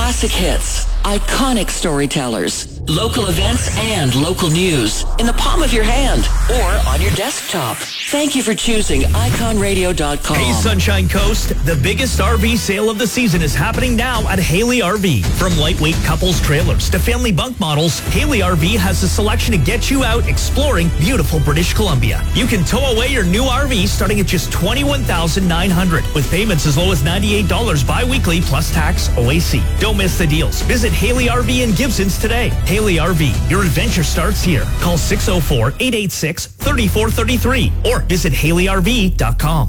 Classic hits, iconic storytellers, local events and local news in the palm of your hand or on your desktop. Thank you for choosing iconradio.com. Hey, Sunshine Coast, the biggest RV sale of the season is happening now at Haley RV. From lightweight couples trailers to family bunk models, Haley RV has a selection to get you out exploring beautiful British Columbia. You can tow away your new RV starting at just $21,900 with payments as low as $98 bi-weekly plus tax OAC. Don't miss the deals. Visit Haley RV in Gibsons today. Haley RV, your adventure starts here. Call 604-886-3433 or visit HaleyRV.com.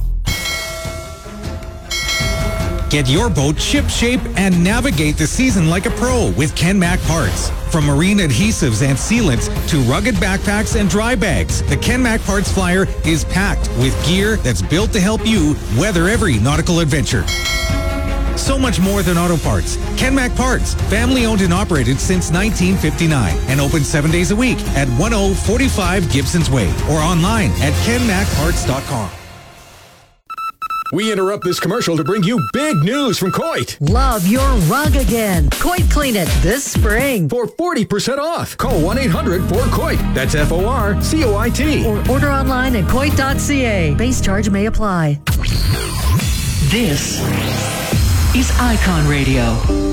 Get your boat ship shape and navigate the season like a pro with Kenmac Parts. From marine adhesives and sealants to rugged backpacks and dry bags, the Kenmac Parts Flyer is packed with gear that's built to help you weather every nautical adventure. So much more than auto parts. Kenmac Parts, family owned and operated since 1959 and open 7 days a week at 1045 Gibsons Way or online at kenmacparts.com. We interrupt this commercial to bring you big news from Coit. Love your rug again. Coit Clean It this spring. For 40% off. Call 1-800-4COIT. That's FORCOIT. Or order online at coit.ca. Base charge may apply. This is Icon Radio.